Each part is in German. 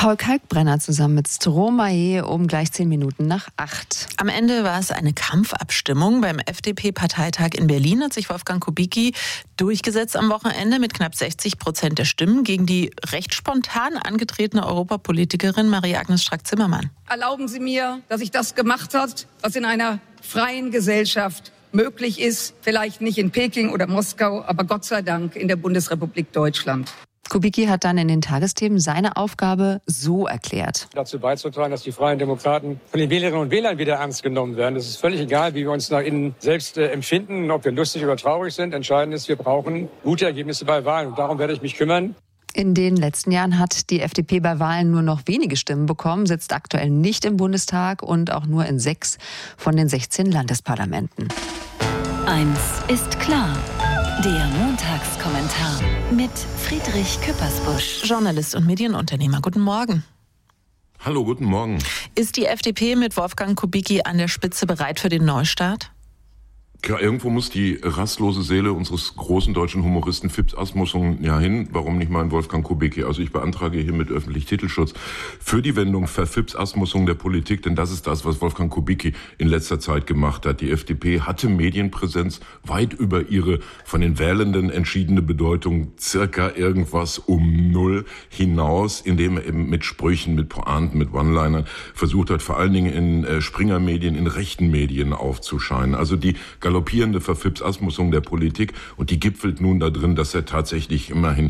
Paul Kalkbrenner zusammen mit Stromae um gleich 7:10. Am Ende war es eine Kampfabstimmung. Beim FDP-Parteitag in Berlin hat sich Wolfgang Kubicki durchgesetzt am Wochenende mit knapp 60% der Stimmen gegen die recht spontan angetretene Europapolitikerin Marie-Agnes Strack-Zimmermann. Erlauben Sie mir, dass ich das gemacht habe, was in einer freien Gesellschaft möglich ist. Vielleicht nicht in Peking oder Moskau, aber Gott sei Dank in der Bundesrepublik Deutschland. Kubicki hat dann in den Tagesthemen seine Aufgabe so erklärt: Dazu beizutragen, dass die Freien Demokraten von den Wählerinnen und Wählern wieder ernst genommen werden. Es ist völlig egal, wie wir uns nach innen selbst empfinden, ob wir lustig oder traurig sind. Entscheidend ist, wir brauchen gute Ergebnisse bei Wahlen. Und darum werde ich mich kümmern. In den letzten Jahren hat die FDP bei Wahlen nur noch wenige Stimmen bekommen, sitzt aktuell nicht im Bundestag und auch nur in 6 von den 16 Landesparlamenten. Eins ist klar: Der Montagskommentar mit Friedrich Küppersbusch. Journalist und Medienunternehmer. Guten Morgen. Hallo, guten Morgen. Ist die FDP mit Wolfgang Kubicki an der Spitze bereit für den Neustart? Ja, irgendwo muss die rastlose Seele unseres großen deutschen Humoristen Phipps Asmussen ja hin. Warum nicht mal ein Wolfgang Kubicki? Also ich beantrage hiermit öffentlich Titelschutz für die Wendung Phipps Asmussen der Politik, denn das ist das, was Wolfgang Kubicki in letzter Zeit gemacht hat. Die FDP hatte Medienpräsenz weit über ihre von den Wählenden entschiedene Bedeutung, circa irgendwas um 0 hinaus, indem er eben mit Sprüchen, mit Pointen, mit One-Linern versucht hat, vor allen Dingen in Springer-Medien, in rechten Medien aufzuscheinen. Also die galoppierende Verphipps-Asmussung der Politik, und die gipfelt nun da drin, dass er tatsächlich immerhin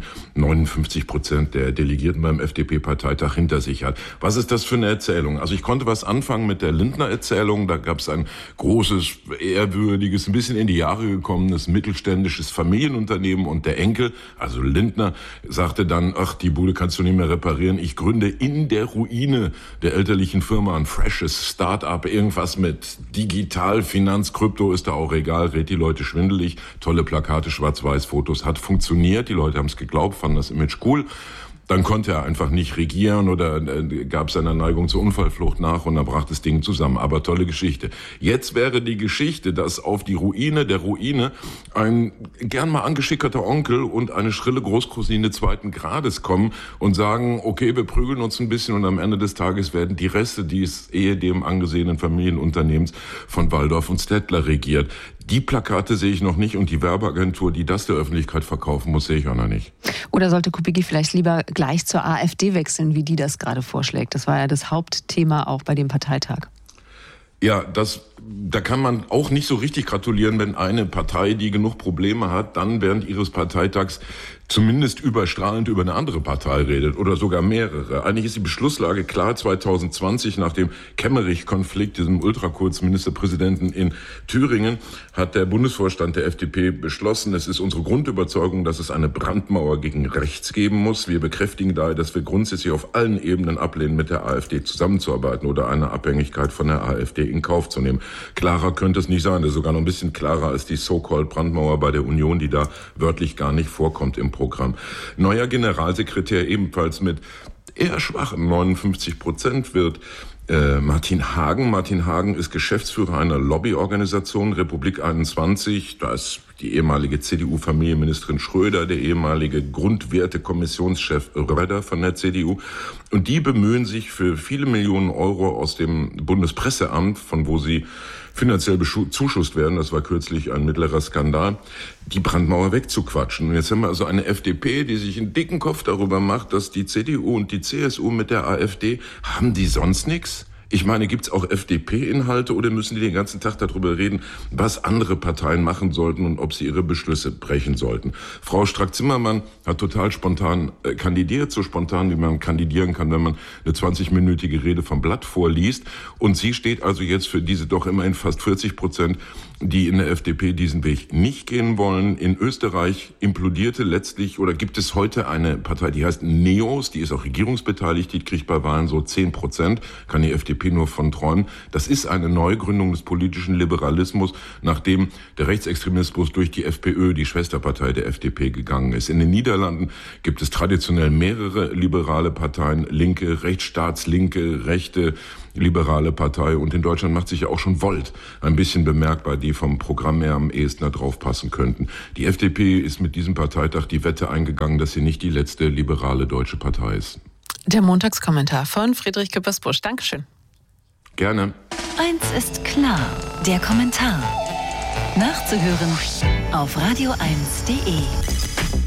59% der Delegierten beim FDP-Parteitag hinter sich hat. Was ist das für eine Erzählung? Also ich konnte was anfangen mit der Lindner-Erzählung. Da gab es ein großes, ehrwürdiges, ein bisschen in die Jahre gekommenes mittelständisches Familienunternehmen, und der Enkel, also Lindner, sagte dann: Ach, die Bude kannst du nicht mehr reparieren. Ich gründe in der Ruine der elterlichen Firma ein freshes Start-up, irgendwas mit Digital, Finanz, Krypto ist da auch egal, rät die Leute schwindelig, tolle Plakate, Schwarz-Weiß-Fotos, hat funktioniert, die Leute haben es geglaubt, fanden das Image cool. Dann konnte er einfach nicht regieren oder gab seiner Neigung zur Unfallflucht nach, und dann brach das Ding zusammen. Aber tolle Geschichte. Jetzt wäre die Geschichte, dass auf die Ruine der Ruine ein gern mal angeschickerter Onkel und eine schrille Großcousine 2. Grades kommen und sagen: Okay, wir prügeln uns ein bisschen, und am Ende des Tages werden die Reste dieses ehedem angesehenen Familienunternehmens von Waldorf und Stettler regiert. Die Plakate sehe ich noch nicht, und die Werbeagentur, die das der Öffentlichkeit verkaufen muss, sehe ich auch noch nicht. Oder sollte Kubicki vielleicht lieber gleich zur AfD wechseln, wie die das gerade vorschlägt? Das war ja das Hauptthema auch bei dem Parteitag. Ja, da kann man auch nicht so richtig gratulieren, wenn eine Partei, die genug Probleme hat, dann während ihres Parteitags zumindest überstrahlend über eine andere Partei redet oder sogar mehrere. Eigentlich ist die Beschlusslage klar. 2020 nach dem Kemmerich-Konflikt, diesem Ultrakurzministerpräsidenten in Thüringen, hat der Bundesvorstand der FDP beschlossen: Es ist unsere Grundüberzeugung, dass es eine Brandmauer gegen rechts geben muss. Wir bekräftigen daher, dass wir grundsätzlich auf allen Ebenen ablehnen, mit der AfD zusammenzuarbeiten oder eine Abhängigkeit von der AfD in Kauf zu nehmen. Klarer könnte es nicht sein. Das ist sogar noch ein bisschen klarer als die so-called Brandmauer bei der Union, die da wörtlich gar nicht vorkommt im Programm. Neuer Generalsekretär ebenfalls mit eher schwachen 59% wird Martin Hagen. Martin Hagen ist Geschäftsführer einer Lobbyorganisation, Republik 21. Da ist die ehemalige CDU-Familienministerin Schröder, der ehemalige Grundwerte-Kommissionschef Röder von der CDU. Und die bemühen sich für viele Millionen Euro aus dem Bundespresseamt, von wo sie finanziell bezuschusst werden, das war kürzlich ein mittlerer Skandal, die Brandmauer wegzuquatschen. Und jetzt haben wir also eine FDP, die sich einen dicken Kopf darüber macht, dass die CDU und die CSU mit der AfD, haben die sonst nichts? Ich meine, gibt's auch FDP-Inhalte, oder müssen die den ganzen Tag darüber reden, was andere Parteien machen sollten und ob sie ihre Beschlüsse brechen sollten? Frau Strack-Zimmermann hat total spontan kandidiert, so spontan, wie man kandidieren kann, wenn man eine 20-minütige Rede vom Blatt vorliest. Und sie steht also jetzt für diese doch immerhin fast 40%, die in der FDP diesen Weg nicht gehen wollen. In Österreich implodierte letztlich, oder gibt es heute eine Partei, die heißt NEOS, die ist auch regierungsbeteiligt, die kriegt bei Wahlen so 10%, kann die FDP nur von träumen. Das ist eine Neugründung des politischen Liberalismus, nachdem der Rechtsextremismus durch die FPÖ, die Schwesterpartei der FDP, gegangen ist. In den Niederlanden gibt es traditionell mehrere liberale Parteien, linke, rechtsstaatslinke, rechte, liberale Partei, und in Deutschland macht sich ja auch schon Volt ein bisschen bemerkbar, die vom Programm her am ehesten da drauf passen könnten. Die FDP ist mit diesem Parteitag die Wette eingegangen, dass sie nicht die letzte liberale deutsche Partei ist. Der Montagskommentar von Friedrich Küppersbusch. Dankeschön. Gerne. Eins ist klar, der Kommentar. Nachzuhören auf radio1.de.